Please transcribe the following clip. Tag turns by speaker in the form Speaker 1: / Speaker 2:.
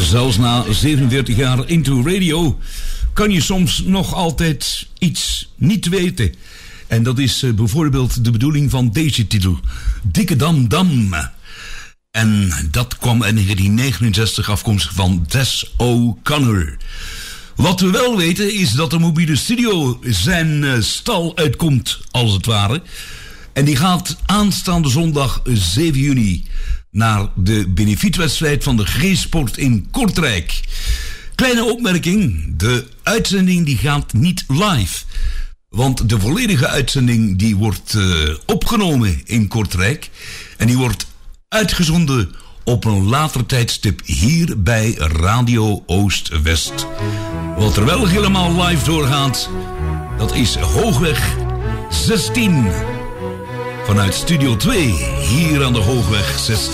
Speaker 1: Zelfs na 47 jaar Into Radio kan je soms nog altijd iets niet weten. En dat is bijvoorbeeld de bedoeling van deze titel. Dikke Dam Dam. En dat kwam in 1969 afkomstig van Tess O'Connor. Wat we wel weten is dat de mobiele studio zijn stal uitkomt, als het ware. En die gaat aanstaande zondag 7 juni naar de benefietwedstrijd van de G-Sport in Kortrijk. Kleine opmerking, de uitzending die gaat niet live. Want de volledige uitzending die wordt opgenomen in Kortrijk. En die wordt uitgezonden op een later tijdstip hier bij Radio Oost-West. Wat er wel helemaal live doorgaat, dat is Hoogweg 16. Vanuit Studio 2, hier aan de Hoogweg 16.